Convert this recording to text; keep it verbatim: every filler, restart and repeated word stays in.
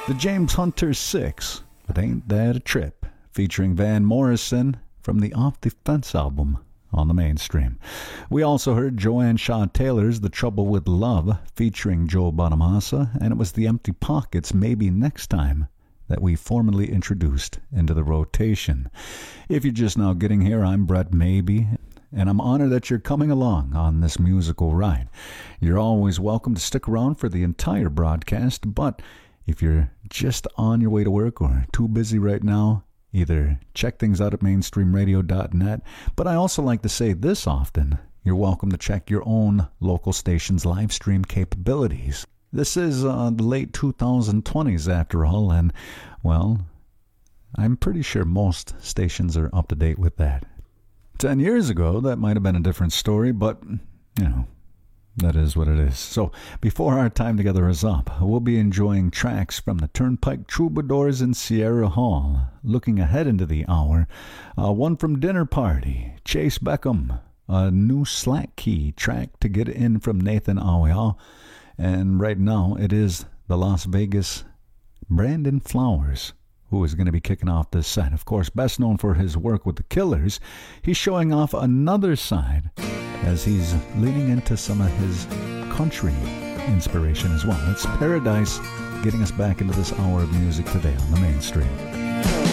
The James Hunter Six, but Ain't That a Trip, featuring Van Morrison from the Off the Fence album on the Mainstream. We also heard Joanne Shaw Taylor's The Trouble with Love, featuring Joe Bonamassa, and it was the Empty Pockets' Maybe Next Time that we formally introduced into the rotation. If you're just now getting here, I'm Brett Maybe, and I'm honored that you're coming along on this musical ride. You're always welcome to stick around for the entire broadcast, but if you're just on your way to work or too busy right now, either check things out at mainstream radio dot net, but I also like to say this often, you're welcome to check your own local station's live stream capabilities. This is uh, the late twenty twenties after all, and, well, I'm pretty sure most stations are up to date with that. Ten years ago, that might have been a different story, but, you know, that is what it is. So, before our time together is up, we'll be enjoying tracks from the Turnpike Troubadours in Sierra Hall. Looking ahead into the hour, uh, one from Dinner Party, Chase Beckham, a new Slack Key track to get in from Nathan Awea, and right now it is the Las Vegas Brandon Flowers who is going to be kicking off this set. Of course, best known for his work with the Killers, he's showing off another side as he's leaning into some of his country inspiration as well. It's Paradise getting us back into this hour of music today on the Mainstream.